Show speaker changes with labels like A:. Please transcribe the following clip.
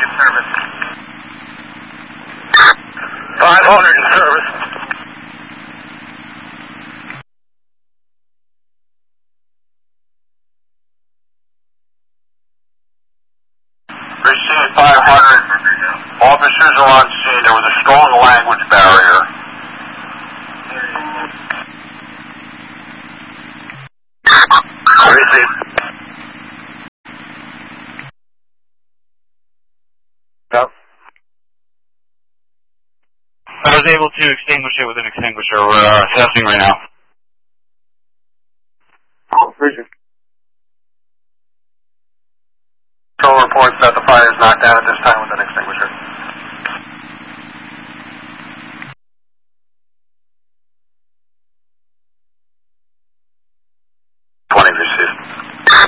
A: service. 500 in service. Received 500. Officers are on scene. There was a strong language barrier. Received.
B: No. I was able to extinguish it with an extinguisher. We're assessing right now.
A: Appreciate it. Control reports that the fire is knocked down at this time with an